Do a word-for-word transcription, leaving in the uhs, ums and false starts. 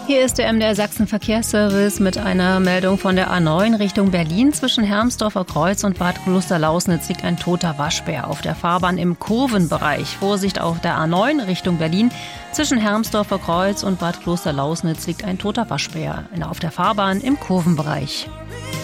Hier ist der M D R Sachsen Verkehrsservice mit einer Meldung von der A neun Richtung Berlin. Zwischen Hermsdorfer Kreuz und Bad Klosterlausnitz liegt ein toter Waschbär auf der Fahrbahn im Kurvenbereich. Vorsicht auf der A neun Richtung Berlin. Zwischen Hermsdorfer Kreuz und Bad Klosterlausnitz liegt ein toter Waschbär auf der Fahrbahn im Kurvenbereich.